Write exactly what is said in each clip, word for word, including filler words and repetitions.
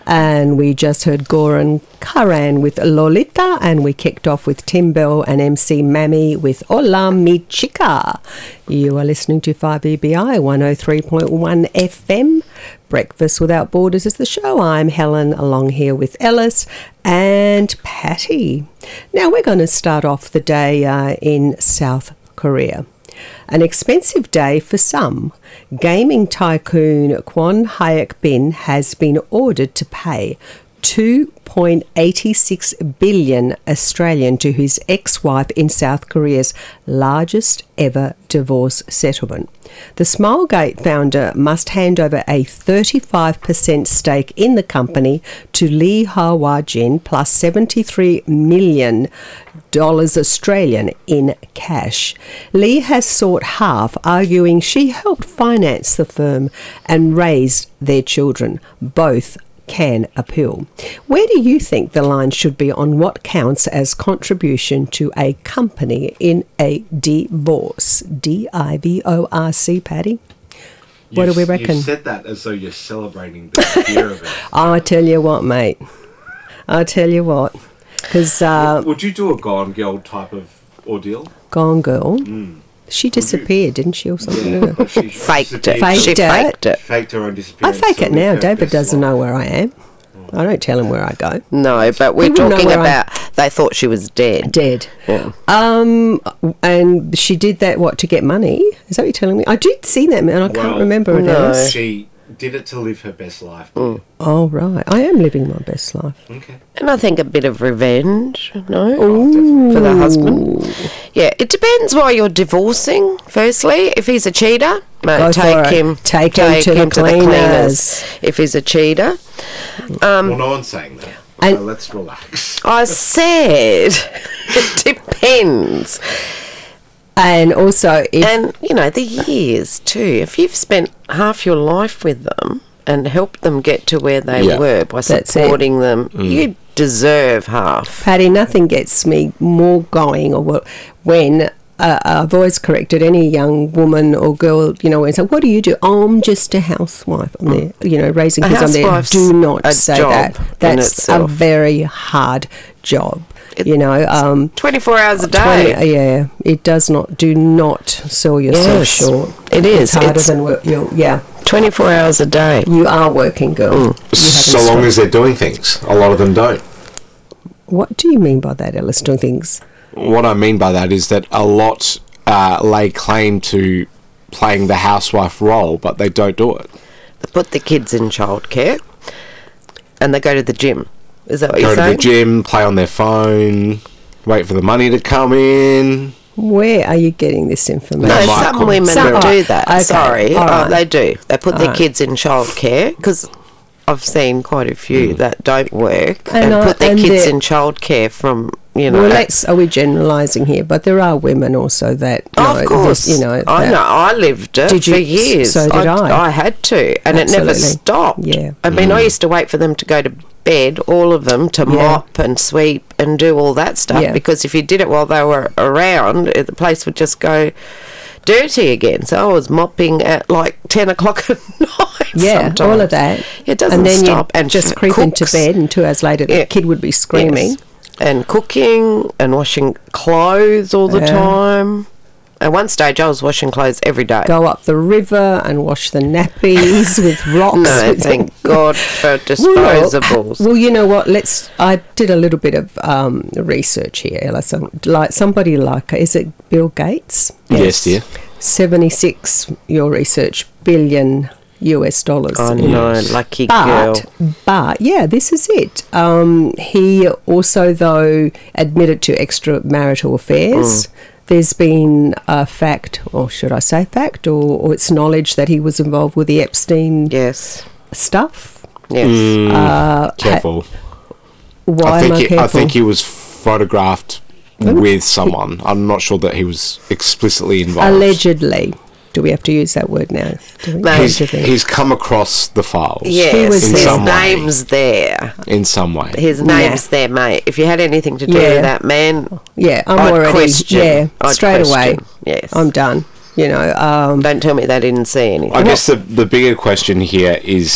And we just heard Goran Karan with Lolita, and we kicked off with Tim Bell and M C Mammy with Hola Mi Chica. You are listening to five E B I one oh three point one F M. Breakfast Without Borders is the show. I'm Helen, along here with Ellis and Patty. Now we're going to start off the day uh, in South Korea. An expensive day for some. Gaming tycoon Kwon Hyuk-bin has been ordered to pay two point eight six billion Australian to his ex-wife in South Korea's largest ever divorce settlement. The Smilegate founder must hand over a thirty-five percent stake in the company to Lee Ha-wah-jin plus seventy-three million dollars Australian in cash. Lee has sought half, arguing she helped finance the firm and raised their children. Both can appeal. Where do you think the line should be on what counts as contribution to a company in a divorce? D I V O R C, Patty? What you, do we reckon? You said that as though you're celebrating the idea of it. I tell you what, mate. I tell you what. Because uh, would, would you do a Gone Girl type of ordeal? Gone Girl? Mm. She disappeared, didn't she, or something? Yeah, she faked it. Faked she it. faked it. Faked her own I disappearance. fake so it now. we David this doesn't life. know where I am. I don't tell him where I go. No, but we're He wouldn't know talking where I- about they thought she was dead. Dead. Yeah. Um, and she did that, what, to get money? Is that what you're telling me? I did see that, man. I can't Well, remember it no. else. She did it to live her best life. Mm. Oh, right. I am living my best life. Okay. And I think a bit of revenge, no? Oh, definitely. For the husband. Yeah, it depends why you're divorcing, firstly. If he's a cheater, Go mate, for take it. him, Take him to the cleaners. If he's a cheater. Um, Well, no one's saying that. And- So let's relax. I said it depends. And also, if And, you know, the years too. If you've spent half your life with them and helped them get to where they Yeah. were by That's supporting them, you deserve half. Patty, nothing gets me more going or what, when uh, I've always corrected any young woman or girl, you know, and say, what do you do? Oh, I'm just a housewife. I'm there, you know, raising A kids. I'm there. housewife's Do not a say job that. in That's a itself. very hard job. It- you know, um, twenty-four hours a twenty, day. yeah, it does not. Do not sell yourself Yes, short. it is. It's harder It's- than what you. Yeah, twenty-four hours a day. you are working, girl. You haven't So long stopped. as they're doing things. A lot of them don't. What do you mean by that, Ellis? Doing things? What I mean by that is that a lot uh, lay claim to playing the housewife role, but they don't do it. They put the kids in childcare and they go to the gym. Is that what Go you're to saying? the gym, play on their phone, wait for the money to come in. Where are you getting this information? No, No, my some comment. women Some- do that. okay, Sorry, all uh, right. they do. They put All their right. kids in childcare because I've seen quite a few that don't work And and, I- put their and kids they're- in childcare from you know. Well, let's, are we generalising here? But there are women also that, you Oh, know, of course, that, you know, I that- know. I lived it Did you? for years. So did I. I had to, and it never Absolutely. stopped. Yeah. I mean, I used to wait for them to go to bed, all of them, to Yeah. mop and sweep and do all that stuff. Yeah. Because if you did it while they were around, eh, the place would just go dirty again. So I was mopping at like ten o'clock at night. Yeah, sometimes. all of that. It doesn't and then stop. you And just f- creep into cooks. bed, and two hours later, Yeah. the kid would be screaming. Yes. And cooking and washing clothes all the Yeah. time. At one stage, I was washing clothes every day. Go up the river and wash the nappies with rocks. No, with- thank God for Well, disposables. Well, you know what? Let's. I did a little bit of um, research here, Ella. Some, like somebody like, is it Bill Gates? Yes, dear. seventy-six. Your research billion U S dollars. I in- know, lucky girl. But, but yeah, this is it. Um, he also, though, admitted to extramarital affairs. Mm. There's been a fact, or should I say fact, or, or it's knowledge that he was involved with the Epstein Yes, stuff. yes. Mm, Uh, careful. Why I am think I he, careful? I think he was photographed with someone. I'm not sure that he was explicitly involved. Allegedly. Do we have to use that word now? Do we? Mate, He's, Allegedly. he's come across the files Yes, He was in his there. some way. name's there. In some way. His name's there, mate. If you had anything to do Yeah. with that man, Yeah, I'm I'd already. question. Yeah, I'd straight away. question, yes. I'm done. You know, um, don't tell me they didn't see anything. I guess the, the bigger question here is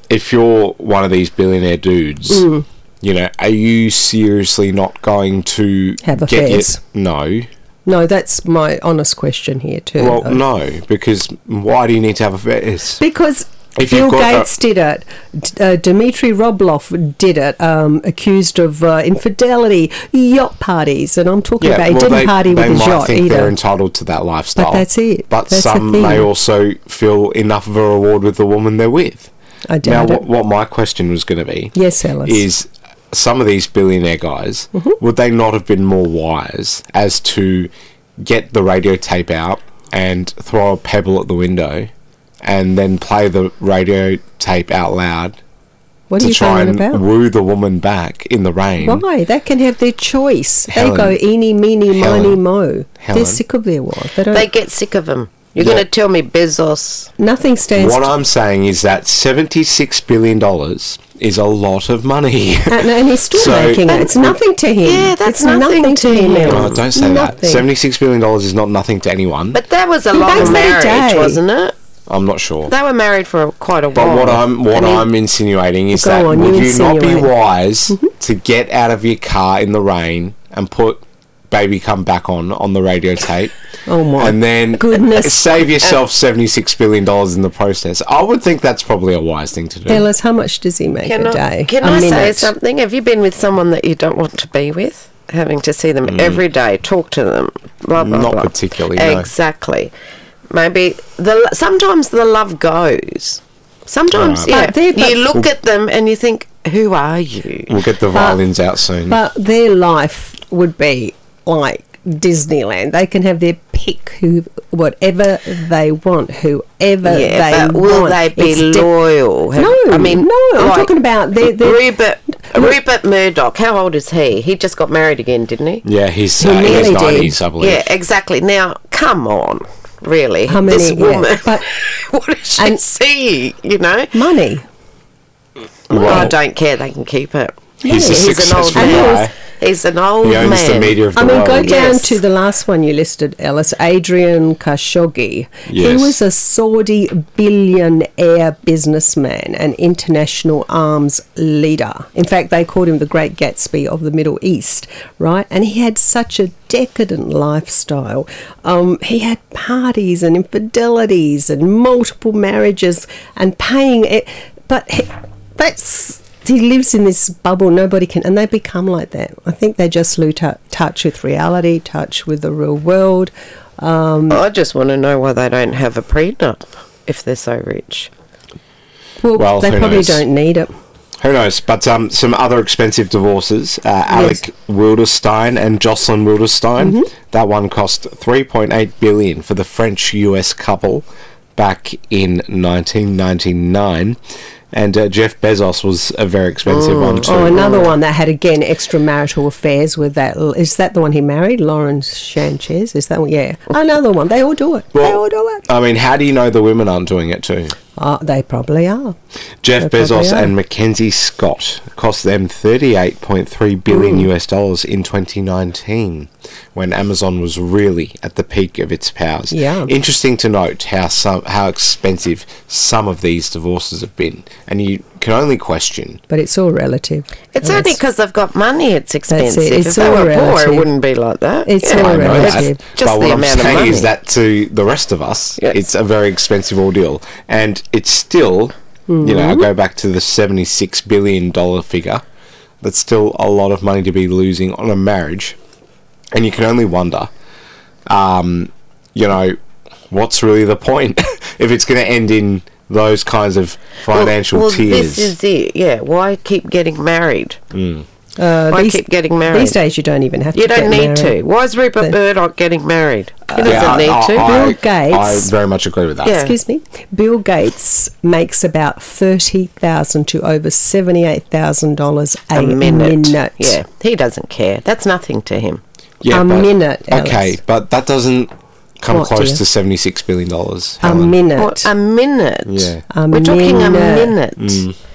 if you're one of these billionaire dudes, Mm. you know, are you seriously not going to Have get your- affairs? No. No, that's my honest question here too. Well, though. no, because why do you need to have affairs? Because If Bill you've got a- Gates did it. D- Uh, Dmitry Robloff did it, um, accused of uh, infidelity, yacht parties, and I'm talking about he well, didn't they, party they with his might yacht think they're either. entitled to that lifestyle. But that's it. But That's the some thing. may also feel enough of a reward with the woman they're with. I Now, doubt what, it. what my question was going to be Yes, Alice. is some of these billionaire guys, Mm-hmm. would they not have been more wise as to get the radio tape out and throw a pebble at the window and then play the radio tape out loud What are to you try talking and about? woo the woman back in the rain? Why? They can have their choice. Helen. they go eeny, meeny, Helen. miny, mo. Helen. They're sick of their wife. They don't. They get sick of him. You're Yeah. going to tell me Bezos? nothing stands. What I'm saying is that seventy-six billion dollars is a lot of money. and, and he's still So- making it. It's nothing to him. Yeah, that's it's nothing, nothing to to him. him. Ellen. Oh, don't say that. Nothing. seventy-six billion dollars is not nothing to anyone. But that was a He long banks that a marriage, day. wasn't it? I'm not sure. They were married for quite a while. But what I'm what And he- I'm insinuating is Go that on, would you you not be insinuate. wise to get out of your car in the rain and put "Baby Come Back" on on the radio tape, Oh my and then goodness. save yourself seventy-six billion dollars in the process? I would think that's probably a wise thing to do. Ellis, how much does he make Can a I, day? can a I say minute. something? Have you been with someone that you don't want to be with? Having to see them every day, talk to them, blah, blah, Mm. Not blah. particularly, no. Exactly. Maybe the sometimes the love goes. Sometimes, Right. yeah. But they- but- you look at them and you think, who are you? We'll get the violins out soon. But their life would be like Disneyland. They can have their pick, who whatever they want, whoever Yeah, they but will want. they be It's di- loyal? Have- No, I mean, no. I'm like, talking about their, their Rupert, Rupert Murdoch. How old is he? He just got married again, didn't he? yeah, he's He uh, in his nearly did. nineties, I believe. Yeah, exactly. Now, come on, really? How many- This yeah, woman, but- what does she and- see? You know? money. Oh, I don't care. They can keep it. He's a He's an old successful man. guy. He's an old He owns man. the media of the I mean, world. go down Yes. to the last one you listed, Ellis, Adrian Khashoggi. He Yes. was a Saudi billionaire businessman and international arms leader. In fact, they called him the Great Gatsby of the Middle East, right? And he had such a decadent lifestyle. Um, he had parties and infidelities and multiple marriages and paying it. But he, that's... He lives in this bubble, nobody can, and they become like that. I think they just lose t- touch with reality, touch with the real world. Um, I just want to know why they don't have a prenup if they're so rich. well, Well, they who probably knows? don't need it. Who knows? But um, some other expensive divorces. Uh, Alec Wilderstein and Jocelyn Wilderstein. Mm-hmm. That one cost three point eight billion dollars for the French-U S couple back in nineteen ninety-nine. And uh, Jeff Bezos was a very expensive one too. Oh, another one that had, again, extramarital affairs with that. Is that the one he married? Lauren Sanchez? Is that one? Yeah. Another one. They all do it. they Well, all do it. I mean, how do you know the women aren't doing it too? Oh, they probably are. Jeff They probably Bezos are. and Mackenzie Scott cost them thirty-eight point three billion Mm. U S dollars in twenty nineteen, when Amazon was really at the peak of its powers. Yeah. Interesting to note how some how expensive some of these divorces have been, and you can only question. But it's all relative. It's And only it's- because they've got money. It's expensive. It's if they all were poor, relative. it wouldn't be like that. It's Yeah, all I know that. relative. Just but the what I'm amount of saying money. is that to the rest of us, Yes. it's a very expensive ordeal, and it's still, you know, I Mm-hmm. go back to the seventy-six billion dollar figure. That's still a lot of money to be losing on a marriage, and you can only wonder, um, you know, what's really the point if it's going to end in those kinds of financial well, well, tears. this is it. Yeah. Why keep getting married? Uh, Why these, keep getting married? these days you don't even have You to get don't need married. to. Why is Rupert They- Murdoch getting married? He doesn't Yeah, I- need I, to. I, Bill I Gates- very much agree with that. Yeah. Excuse me. Bill Gates makes about thirty thousand to over seventy-eight thousand dollars a, a minute. minute. Yeah. He doesn't care. That's nothing to him. Yeah, A but- minute, Okay, Alice. but that doesn't come What, close dear? to seventy-six billion dollars. A minute. What, a minute. Yeah. A We're talking a minute. minute.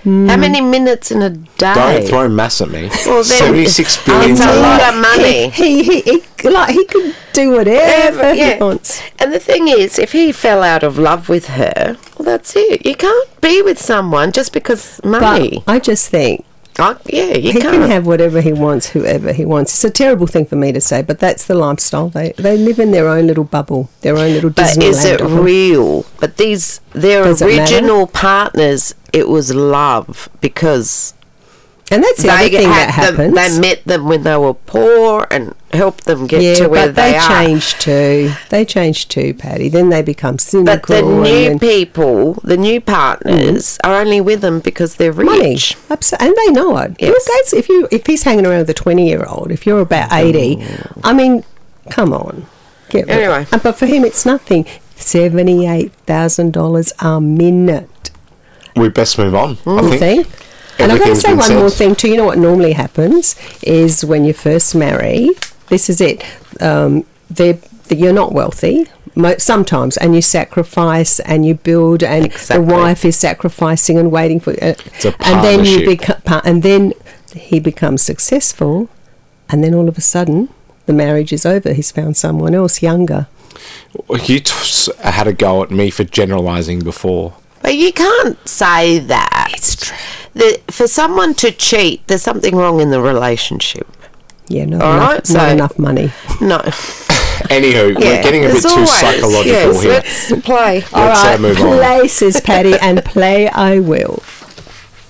How many minutes in a day? Don't throw mass at me. Well, then- Seventy-six billion. It's a dollars. lot of money. He, he, he, like, he could do whatever Ever- yeah. he wants. And the thing is, if he fell out of love with her, well, that's it. You can't be with someone just because money. But I just think I, yeah, you he can't. can have whatever he wants, whoever he wants. It's a terrible thing for me to say, but that's the lifestyle. They they live in their own little bubble, their own little But Disneyland. is it of them. real? But these, their Does it matter? original partners, it was love because And that's the they other thing had that them, happens. they met them when they were poor and helped them get yeah, to where but they, they are. change too. They change too, Patty. Then they become cynical. But the and new then people, the new partners, are only with them because they're money, rich. Abso- and they know it. Yes. Look, that's, if you if he's hanging around with a twenty-year-old, if you're about eighty, I mean, come on, get rid- Anyway. Uh, But for him, it's nothing. Seventy-eight thousand dollars a minute. We best move on. I You think. think? And I'm going to Everything's say been one said. more thing too. You know what normally happens is when you first marry, this is it. Um, they're, you're not wealthy mo- sometimes, and you sacrifice and you build, and Exactly. the wife is sacrificing and waiting for. Uh, It's a and then you partnership. become, and then he becomes successful, and then all of a sudden the marriage is over. He's found someone else younger. You t- s- had a go at me for generalising before. But you can't say that. It's true. The, for someone to cheat, there's something wrong in the relationship. Yeah, not, All enough, right, not so- enough money. No. Anywho, we're getting a bit there's too always- psychological yes, here. Let's play. All Let's, uh, right, move on. play, says Patty, and play I will.